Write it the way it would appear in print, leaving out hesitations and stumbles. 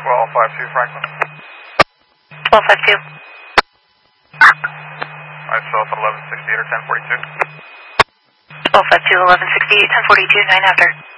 1252 Franklin. 1252. I saw 1168 or 1042. 1252, 1168, 1042, 9 after.